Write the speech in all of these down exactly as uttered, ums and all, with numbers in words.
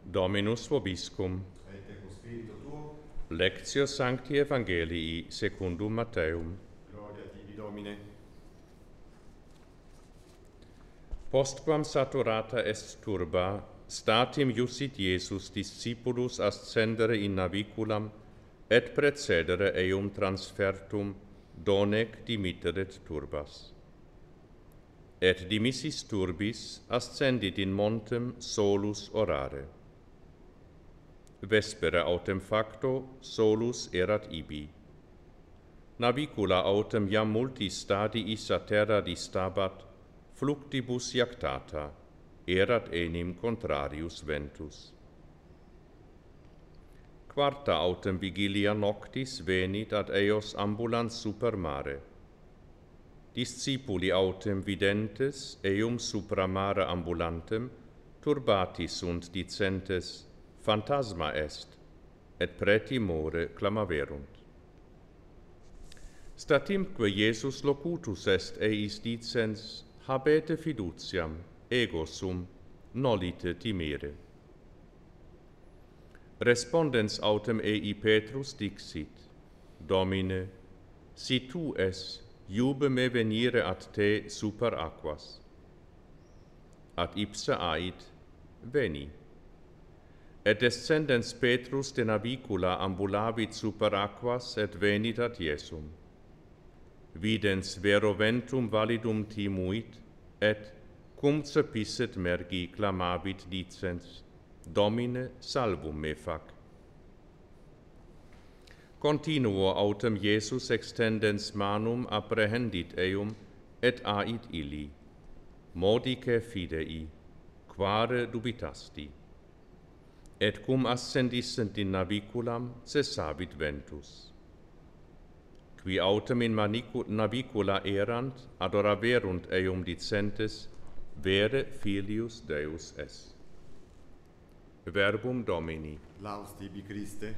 Dominus vobiscum. Et eco spiritu tuo. Lectio Sancti Evangelii secundum Matteum. Gloria tibi, Domine. Postquam saturata est turba, statim iusit Iesus discipulus ascendere in naviculam et precedere eum transfertum, donec dimitteret turbas. Et dimissis turbis ascendit in montem solus orare. Vespera autem facto solus erat ibi. Navicula autem iam multi stadiis a terra distabat, fluctibus iactata, erat enim contrarius ventus. Quarta autem vigilia noctis venit ad eos ambulans super mare. Discipuli autem videntes eum supra mare ambulantem turbatis sunt dicentes, phantasma est, et preti more clamaverunt. Statimque Iesus locutus est eis dicens, habete fiduciam, ego sum, nolite timere. Respondens autem ei Petrus dixit, Domine, si tu es, iube me venire ad te super aquas. Ad ipsa ait, veni. Et descendens Petrus de navicula ambulavit super aquas et venit ad Iesum. Videns vero ventum validum timuit, et, cum cepisset mergi, clamavit dicens, Domine, salvum me fac. Continuo autem Iesus extendens manum apprehendit eum, et ait illi. Modice fidei, quare dubitasti. Et cum ascendissent in naviculam, cessavit ventus. Qui autem in navicula erant, adoraverunt eum dicentes, vere filius Deus est. Verbum Domini. Laus tibi, Christe.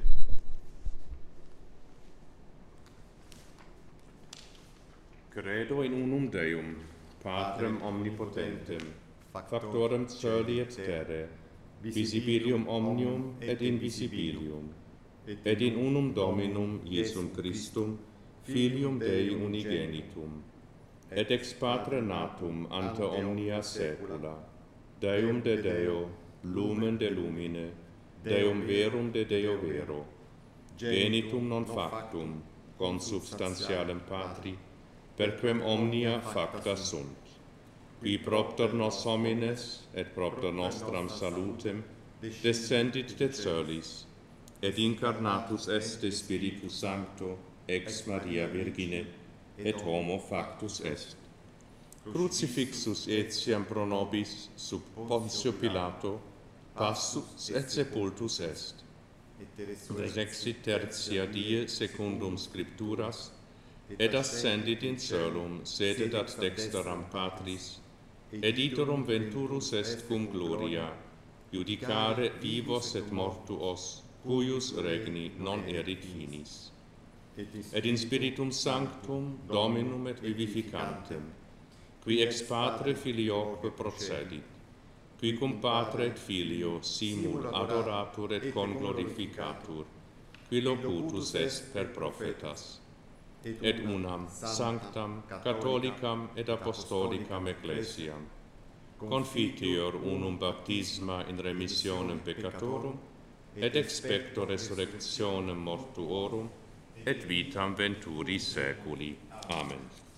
Credo in unum Deum, Patrem omnipotentem, factorem coeli et terrae, visibilium omnium et invisibilium, et in unum Dominum Iesum Christum, Filium Dei unigenitum, et ex Patre natum ante omnia saecula, Deum de Deo, lumen de lumine, Deum verum de Deo vero, genitum non factum, consubstantialem Patri, perquem omnia facta sunt, qui propter nos homines et propter nostram salutem descendit de coelis, et incarnatus est de Spiritus Sancto ex Maria Virgine, et homo factus est. Crucifixus etiam pro nobis sub Pontio Pilato, passus et sepultus est. Resurrexit tertia die secundum Scripturas, et ascendit in caelum, sedet ad dexteram Patris, et iterum venturus est cum gloria, judicare vivos et mortuos, cuius regni non erit finis. Et in Spiritum Sanctum, Dominum et vivificantem, qui ex Patre Filioque procedit, qui cum Patre et Filio simul adoratur et conglorificatur, qui locutus est per prophetas, et unam sanctam, catholicam et apostolicam ecclesiam, confiteor unum baptisma in remissionem peccatorum, et expecto resurrectionem mortuorum, et vitam venturi saeculi. Amen.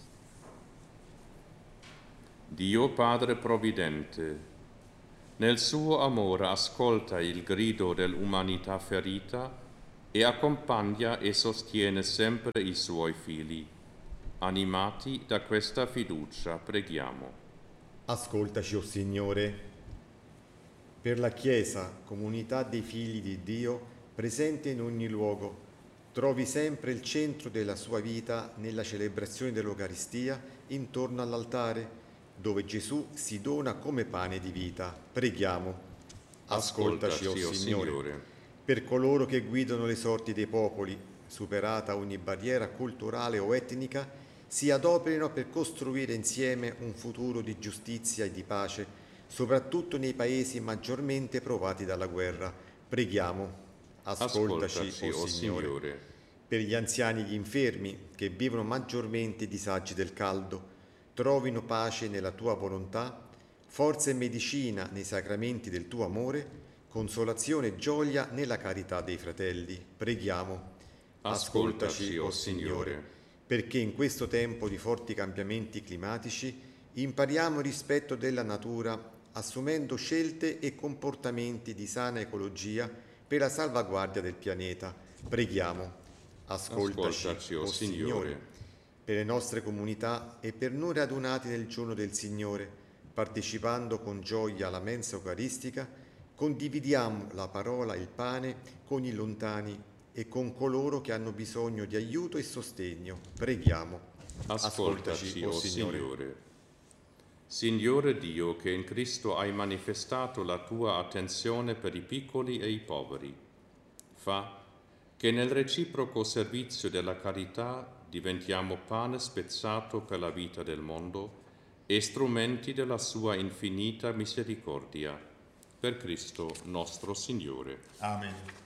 Dio Padre Providente, nel suo amore ascolta il grido dell'umanità ferita e accompagna e sostiene sempre i suoi figli. Animati da questa fiducia, preghiamo. Ascoltaci, o Signore. Per la Chiesa, comunità dei figli di Dio, presente in ogni luogo, trovi sempre il centro della sua vita nella celebrazione dell'Eucaristia intorno all'altare, dove Gesù si dona come pane di vita. Preghiamo. Ascoltaci, o Signore. Signore. Per coloro che guidano le sorti dei popoli, superata ogni barriera culturale o etnica, si adoperino per costruire insieme un futuro di giustizia e di pace soprattutto nei paesi maggiormente provati dalla guerra. Preghiamo. Ascoltaci, Ascoltaci, o o Signore. Signore. Per gli anziani e gli infermi che vivono maggiormente i disagi del caldo, trovino pace nella tua volontà, forza e medicina nei sacramenti del tuo amore, consolazione e gioia nella carità dei fratelli. Preghiamo. Ascoltaci, o Signore. Perché in questo tempo di forti cambiamenti climatici impariamo il rispetto della natura, assumendo scelte e comportamenti di sana ecologia per la salvaguardia del pianeta. Preghiamo. Ascoltaci, Ascoltaci, o o Signore. Signore, per le nostre comunità e per noi radunati nel giorno del Signore, partecipando con gioia alla mensa eucaristica, condividiamo la parola e il pane con i lontani e con coloro che hanno bisogno di aiuto e sostegno. Preghiamo. Ascoltaci, o Signore. Signore Dio, che in Cristo hai manifestato la tua attenzione per i piccoli e i poveri, fa che nel reciproco servizio della carità diventiamo pane spezzato per la vita del mondo e strumenti della sua infinita misericordia. Per Cristo nostro Signore. Amen.